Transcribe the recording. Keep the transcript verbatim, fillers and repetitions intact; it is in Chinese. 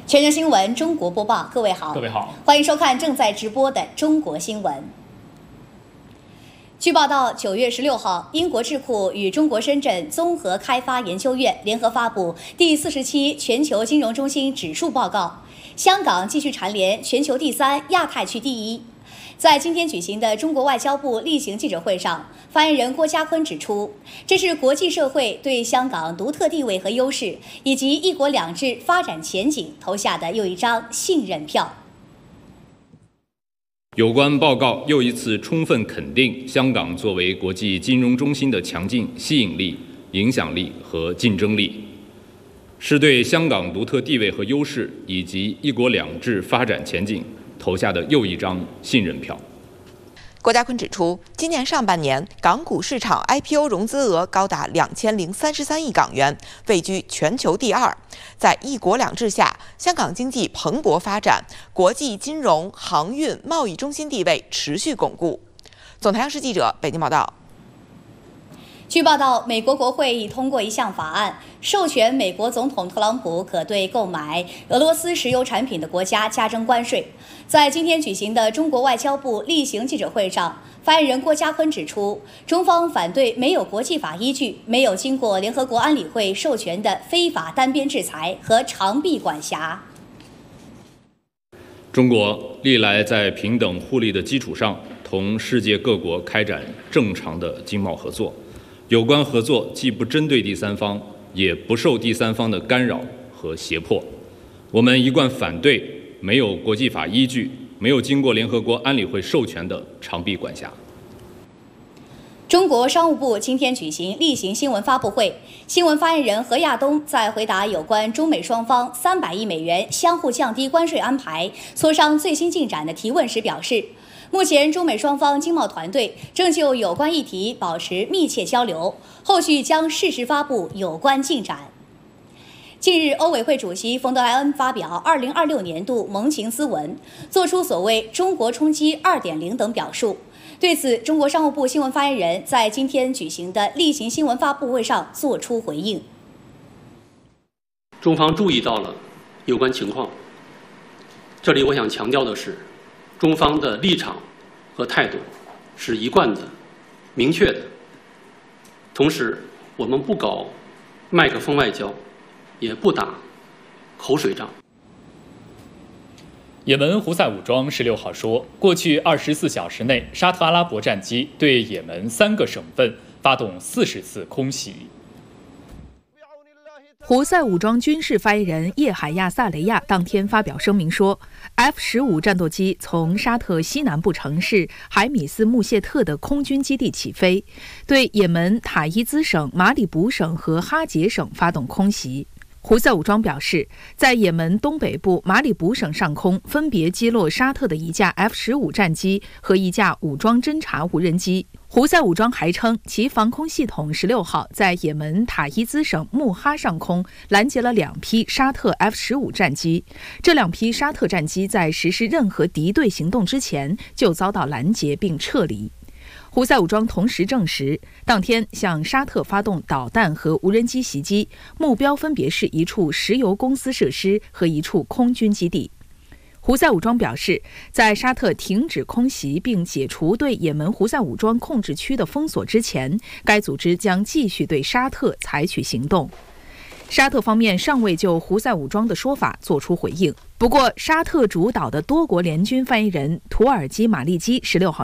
全球新闻中国播报，各位好， 各位好， 欢迎收看正在直播的中国新闻。据报道，九月十六号，英国智库与中国深圳综合开发研究院联合发布第四十期全球金融中心指数报告，香港继续蝉联全球第三、亚太区第一。在今天举行的中国外交部例行记者会上，发言人郭家坤指出，这是国际社会对香港独特地位和优势以及一国两制发展前景投下的又一张信任票。 有关报告又一次充分肯定香港作为国际金融中心的强劲吸引力、影响力和竞争力，是对香港独特地位和优势以及一国两制发展前景投下的又一张信任票。 郭家坤指出，今年上半年港股市场 I P O 融资额高达两千零三十三亿港元，位居全球第二。在一国两制下，香港经济蓬勃发展，国际金融、航运、贸易中心地位持续巩固。总台央视记者北京报道。 据报道，美国国会已通过一项法案，授权美国总统特朗普可对购买俄罗斯石油产品的国家加征关税。在今天举行的中国外交部例行记者会上，发言人郭家坤指出，中方反对没有国际法依据、没有经过联合国安理会授权的非法单边制裁和长臂管辖。 中国历来在平等互利的基础上，同世界各国开展正常的经贸合作。有关合作既不针对第三方，也不受第三方的干扰和胁迫。我们一贯反对没有国际法依据、没有经过联合国安理会授权的长臂管辖。 中国商务部今天举行例行新闻发布会，新闻发言人何亚东在回答有关中美双方三百亿美元相互降低关税安排磋商最新进展的提问时表示，目前中美双方经贸团队正就有关议题保持密切交流，后续将适时发布有关进展。近日，欧委会主席冯德莱恩发表二零二六年度盟情咨文，作出所谓中国冲击 二点零 等表述。对此，中国商务部新闻发言人在今天举行的例行新闻发布会上作出回应。 中方注意到了有关情况，这里我想强调的是，中方的立场和态度是一贯的、明确的。同时，我们不搞麦克风外交，也不打口水仗。 也门胡塞武装十六号说，过去二十四小时内，沙特阿拉伯战机对也门三个省份发动四十次空袭。 胡塞武装军事发言人叶海亚·萨雷亚当天发表声明说 ，F 十五 战斗机从沙特西南部城市海米斯穆谢特的空军基地起飞，对也门塔伊兹省、马里卜省和哈杰省发动空袭。胡塞武装表示，在也门东北部马里卜省上空分别击落沙特的一架 F 十五 战机和一架武装侦察无人机。胡塞武装还称，其防空系统十六号在也门塔伊兹省穆哈上空拦截了两批沙特 F 十五 战机。这两批沙特战机在实施任何敌对行动之前就遭到拦截并撤离。胡塞武装同时证实，当天向沙特发动导弹和无人机袭击，目标分别是一处石油公司设施和一处空军基地。胡塞武装表示，在沙特停止空袭并解除对也门胡塞武装控制区的封锁之前，该组织将继续对沙特采取行动。沙特方面尚未就胡塞武装的说法作出回应。不过，沙特主导的多国联军发言人图尔基·马利基十六号